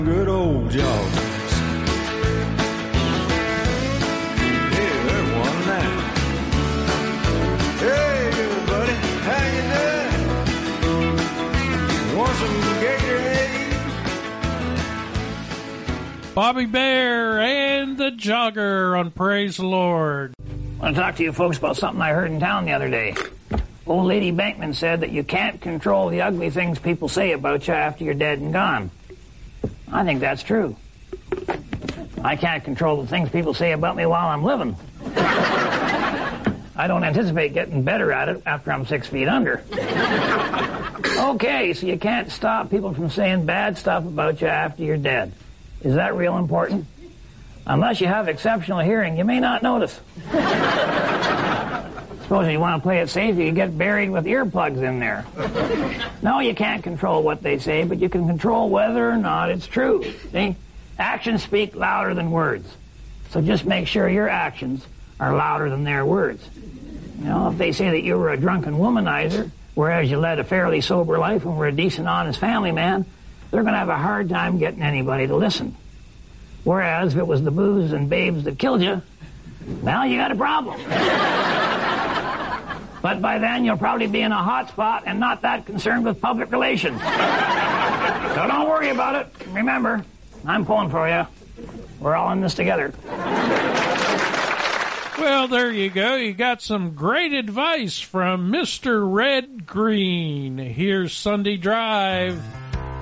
Good old George. Hey, everyone now. Hey, good buddy. How you doing? Want some Gatorade? Bobby Bear and the Jogger on Praise the Lord. I want to talk to you folks about something I heard in town the other day. Old Lady Bankman said that you can't control the ugly things people say about you after you're dead and gone. I think that's true. I can't control the things people say about me while I'm living. I don't anticipate getting better at it after I'm 6 feet under. Okay, so you can't stop people from saying bad stuff about you after you're dead. Is that real important? Unless you have exceptional hearing, you may not notice. Suppose if you want to play it safe, you can get buried with earplugs in there. No, you can't control what they say, but you can control whether or not it's true. See? Actions speak louder than words. So just make sure your actions are louder than their words. You know, if they say that you were a drunken womanizer, whereas you led a fairly sober life and were a decent, honest family man, they're going to have a hard time getting anybody to listen. Whereas if it was the booze and babes that killed you, well, you got a problem. But by then, you'll probably be in a hot spot and not that concerned with public relations. So don't worry about it. Remember, I'm pulling for you. We're all in this together. Well, there you go. You got some great advice from Mr. Red Green. Here's Sunday Drive.